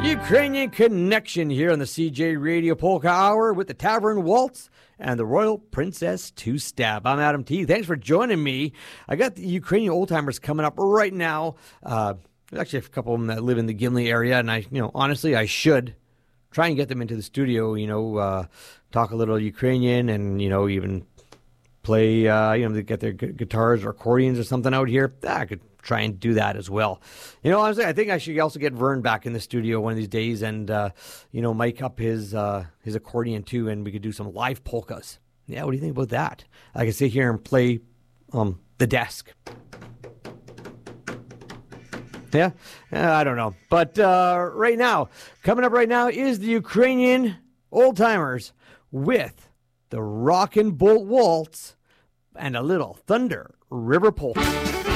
Ukrainian Connection here on the CJ Radio Polka Hour with the Tavern Waltz and the Royal Princess Two-Step. I'm Adam T. Thanks for joining me. I got the Ukrainian old-timers coming up right now. There's actually a couple of them that live in the Gimli area, and honestly, I should try and get them into the studio, talk a little Ukrainian and, even play, they get their guitars or accordions or something out here. I could try and do that as well. Honestly, I think I should also get Vern back in the studio one of these days and, mic up his accordion too, and we could do some live polkas. Yeah, what do you think about that? I can sit here and play the desk. Yeah, I don't know. But coming up right now is the Ukrainian old-timers with the Rockin' Bolt Waltz and a little Thunder River Polka.